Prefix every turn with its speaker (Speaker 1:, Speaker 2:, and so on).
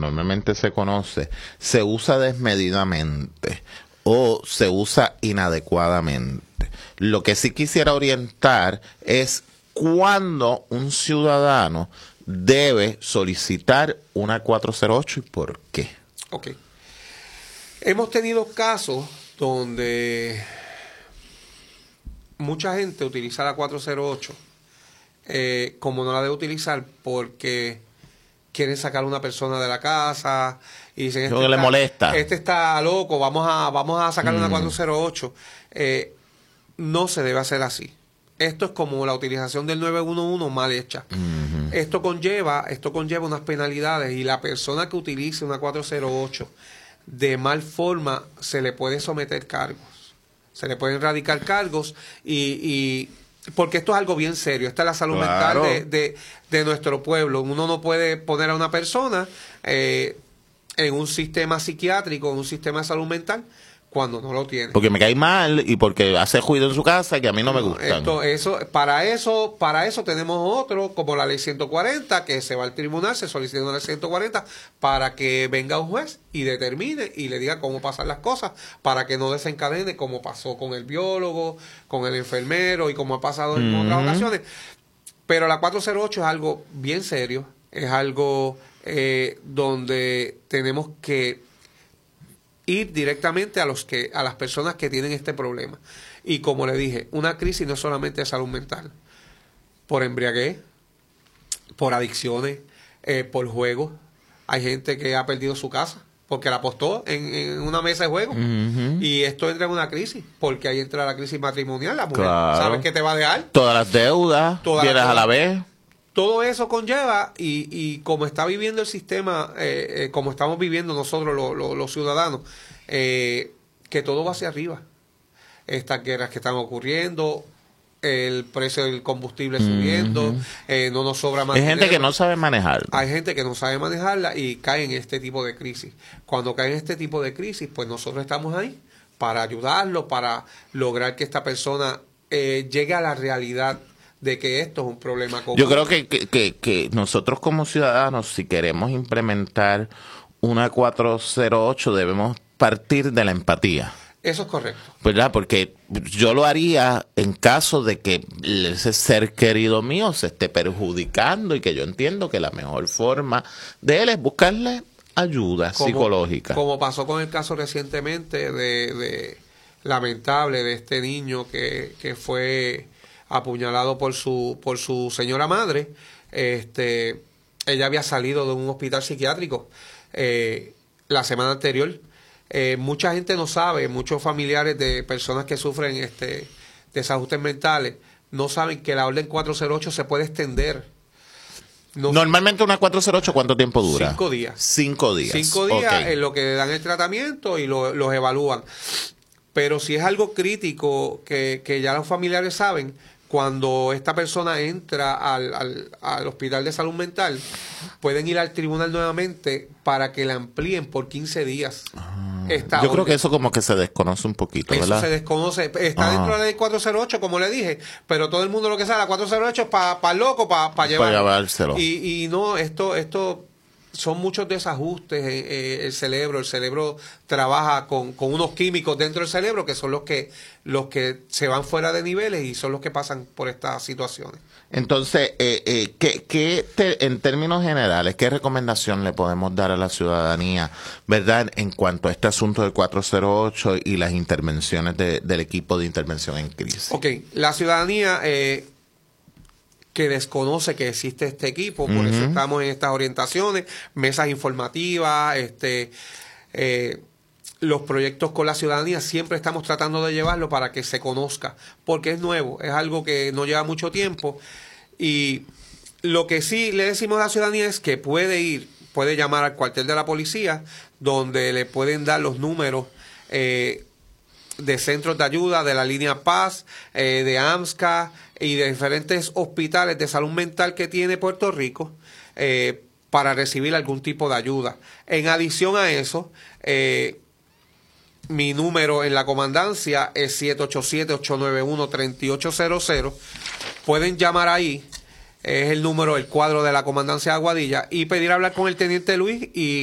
Speaker 1: normalmente se conoce, se usa desmedidamente o se usa inadecuadamente. Lo que sí quisiera orientar es cuándo un ciudadano debe solicitar una 408 y por qué.
Speaker 2: Ok. Hemos tenido casos donde mucha gente utiliza la 408 como no la debe utilizar porque quieren sacar a una persona de la casa y dicen
Speaker 1: le molesta.
Speaker 2: Este está loco, vamos a sacarle una 408. No se debe hacer así. Esto es como la utilización del 911 mal hecha. Esto conlleva unas penalidades y la persona que utilice una 408 de mal forma se le puede someter cargos. Se le pueden radicar cargos y porque esto es algo bien serio. Esta es la salud mental de nuestro pueblo. Uno no puede poner a una persona en un sistema psiquiátrico, en un sistema de salud mental, cuando no lo tiene.
Speaker 1: Porque me cae mal y porque hace ruido en su casa que a mí no me gusta.
Speaker 2: Para eso tenemos otro, como la ley 140, que se va al tribunal, se solicita una ley 140 para que venga un juez y determine y le diga cómo pasan las cosas, para que no desencadene como pasó con el biólogo, con el enfermero y como ha pasado en otras ocasiones. Pero la 408 es algo bien serio, es algo donde tenemos que ir directamente a las personas que tienen este problema. Y como le dije, una crisis no es solamente de salud mental, por embriaguez, por adicciones, por juegos. Hay gente que ha perdido su casa porque la apostó en una mesa de juego. Y esto entra en una crisis, porque ahí entra la crisis matrimonial. La mujer sabe que te va a dejar.
Speaker 1: Todas las deudas, vienes a la vez.
Speaker 2: Todo eso conlleva, y como está viviendo el sistema, como estamos viviendo nosotros los ciudadanos, que todo va hacia arriba. Estas guerras que están ocurriendo, el precio del combustible subiendo, no nos sobra más.
Speaker 1: Hay gente que no sabe manejarla.
Speaker 2: Hay gente que no sabe manejarla y cae en este tipo de crisis. Cuando cae en este tipo de crisis, pues nosotros estamos ahí para ayudarlo, para lograr que esta persona llegue a la realidad de que esto es un problema común.
Speaker 1: Yo creo que nosotros como ciudadanos, si queremos implementar una 408, debemos partir de la empatía.
Speaker 2: Eso es correcto.
Speaker 1: ¿Verdad? Porque yo lo haría en caso de que ese ser querido mío se esté perjudicando y que yo entiendo que la mejor forma de él es buscarle ayuda psicológica.
Speaker 2: Como pasó con el caso recientemente lamentable de este niño que fue apuñalado por su señora madre. Ella había salido de un hospital psiquiátrico la semana anterior. Mucha gente no sabe, muchos familiares de personas que sufren desajustes mentales no saben que la orden 408 se puede extender.
Speaker 1: Normalmente una 408, ¿cuánto tiempo dura?
Speaker 2: 5 días.
Speaker 1: 5 días.
Speaker 2: 5 días
Speaker 1: Okay.
Speaker 2: en lo que dan el tratamiento y los evalúan. Pero si es algo crítico que ya los familiares saben, cuando esta persona entra al hospital de salud mental, pueden ir al tribunal nuevamente para que la amplíen por 15 días.
Speaker 1: Yo creo que eso como que se desconoce un poquito, ¿verdad?
Speaker 2: Eso se desconoce. Está dentro de la ley 408, como le dije, pero todo el mundo lo que sabe, la 408 es para el loco, para
Speaker 1: llevárselo.
Speaker 2: Y no, esto son muchos desajustes. El cerebro trabaja con unos químicos dentro del cerebro que son los que se van fuera de niveles y son los que pasan por estas situaciones.
Speaker 1: Entonces, en términos generales, ¿qué recomendación le podemos dar a la ciudadanía, verdad, en cuanto a este asunto del 408 y las intervenciones del equipo de intervención en crisis?
Speaker 2: Ok, la ciudadanía que desconoce que existe este equipo, por eso estamos en estas orientaciones, mesas informativas, los proyectos con la ciudadanía, siempre estamos tratando de llevarlo para que se conozca, porque es nuevo, es algo que no lleva mucho tiempo, y lo que sí le decimos a la ciudadanía es que puede llamar al cuartel de la policía, donde le pueden dar los números de centros de ayuda, de la línea Paz, de AMSCA y de diferentes hospitales de salud mental que tiene Puerto Rico para recibir algún tipo de ayuda. En adición a eso, mi número en la comandancia es 787-891-3800. Pueden llamar ahí, es el número, el cuadro de la comandancia de Aguadilla, y pedir hablar con el teniente Luis y